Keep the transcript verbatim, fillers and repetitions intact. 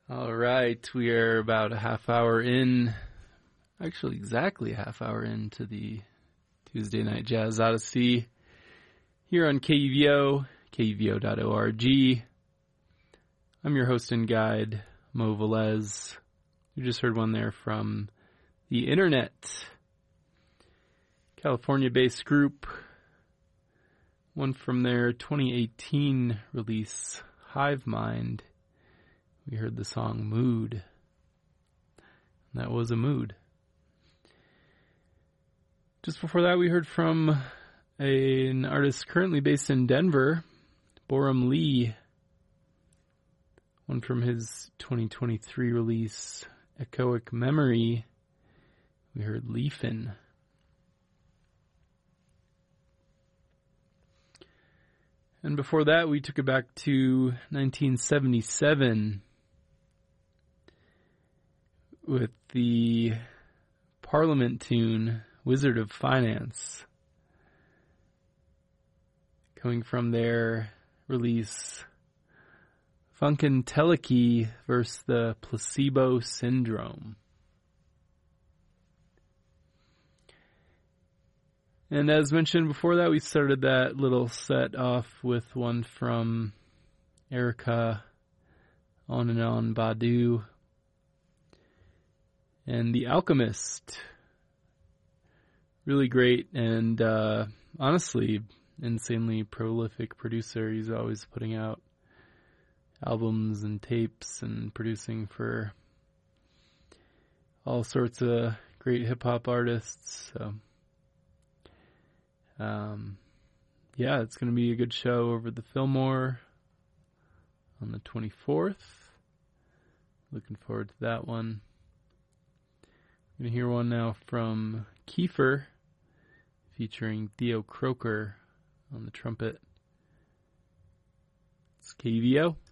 All right, we are about a half hour in, actually exactly a half hour into the Tuesday Night Jazz Odyssey here on K U V O, K U V O dot org. I'm your host and guide, Mo Velez. You just heard one there from the Internet, California-based group, one from their twenty eighteen release, Hive Mind. We heard the song Mood. That was a mood. Just before that, we heard from a, an artist currently based in Denver, Boram Lee. One from his twenty twenty-three release, Echoic Memory. We heard Leafin'. And before that, we took it back to nineteen seventy-seven with the Parliament tune, Wizard of Finance, coming from their release, Funkadelic versus the Placebo Syndrome. And as mentioned before that, we started that little set off with one from Erykah On and On Badu and The Alchemist. Really great and uh, honestly insanely prolific producer. He's always putting out albums and tapes and producing for all sorts of great hip-hop artists. So, um, yeah, it's going to be a good show over the Fillmore on the twenty-fourth. Looking forward to that one. I'm going to hear one now from Kiefer featuring Theo Croker on the trumpet. It's K U V O.